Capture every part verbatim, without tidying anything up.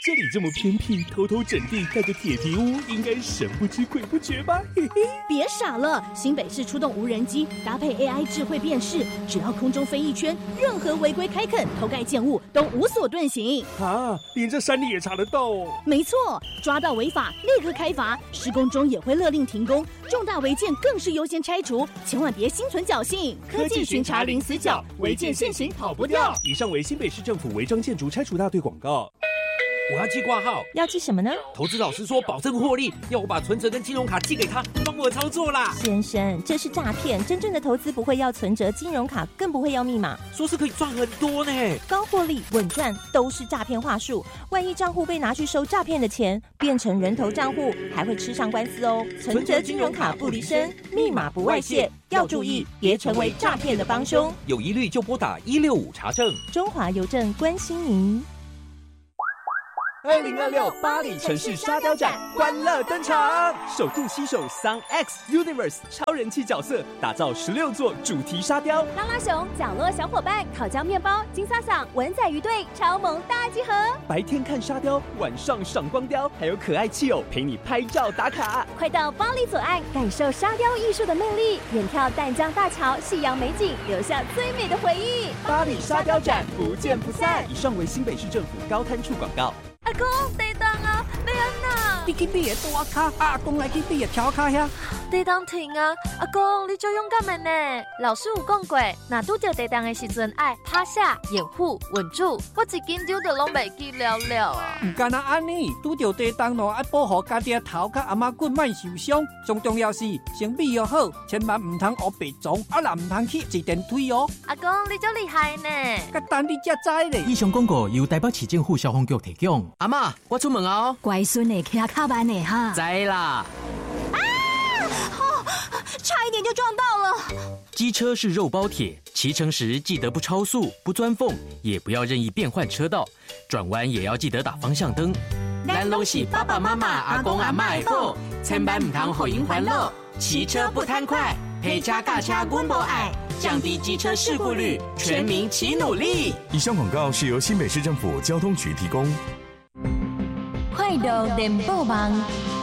这里这么偏僻，偷偷整地盖个铁皮屋，应该神不知鬼不觉吧？嘿嘿， 别傻了，新北市出动无人机，搭配 A I 智慧辨识，只要空中飞一圈，任何违规开垦、偷盖建物都无所遁形。 啊，连这山里也查得到哦？ 没错，抓到违法立刻开罚，施工中也会勒令停工，重大违建更是优先拆除，千万别心存侥幸。科技巡查零死角，违建现行跑不掉。 以上为新北市政府违章建筑拆除大队广告。 我要寄挂号， 要寄什么呢？ 投资老师说保证获利，要我把存折跟金融卡寄给他，帮我操作啦。 先生，这是诈骗，真正的投资不会要存折、金融卡，更不会要密码。 说是可以赚很多呢， 高获利、稳赚都是诈骗话术。万一账户被拿去收诈骗的钱，变成人头账户，还会吃上官司哦。存折、金融卡不离身，密码不外泄，要注意，别成为诈骗的帮凶。 有疑虑就拨打一六五查证。 中华邮政关心您。 二零二六巴黎城市沙雕展欢乐登场，首度携手 Sun X Universe 超人气角色，打造十六座主题沙雕。 拉拉熊、角落小伙伴、烤酱面包、金萨桑、文仔鱼队超萌大集合。 白天看沙雕，晚上赏光雕，还有可爱气偶陪你拍照打卡。 快到巴黎左岸，感受沙雕艺术的魅力，远眺淡江大桥、夕阳美景，留下最美的回忆。 巴黎沙雕展不见不散。以上为新北市政府高滩处广告。 阿公，地动啊，要安哪？ 你去比个大卡，阿公来去比个跳卡遐。 地动停啊！阿公，你足勇敢的呢。老师有讲过，若拄着地动的时阵，爱趴下、掩护、稳住。我一紧张就拢袂记了了啊！ 唔干那安尼，拄着地动咯，爱保护家己的头甲阿妈骨莫受伤。最重要是先备要好，千万唔通学白撞，啊啦唔通去坐电梯哦。 阿公，你足厉害呢！ 甲等你才知咧。 以上广告由台北市政府消防局提供。 阿嬷，我出门哦。 乖孙的骑较慢的哈。 知啦。 啊！哦，差一点就撞到了。 机车是肉包铁，骑乘时记得不超速、不钻缝，也不要任意变换车道，转弯也要记得打方向灯。 咱拢是爸爸妈妈、阿公阿嬷的宝，千万唔通互因烦恼。骑车不贪快，陪车驾车阮无爱，降低机车事故率，全民齐努力。 以上广告是由新北市政府交通局提供。 快乐联播网，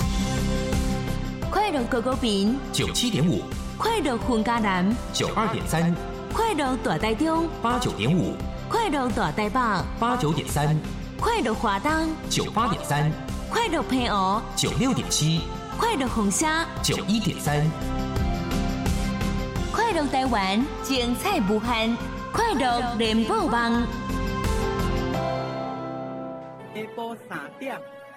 快乐狗狗饼九七点五， 快乐混家南九二点三， 快乐大台中八九点五， 快乐大台北八九点三， 快乐华东九八点三， 快乐平湖九六点七， 快乐红虾九一点三， 快乐台湾精彩无限，快乐联播网。 下晡三点，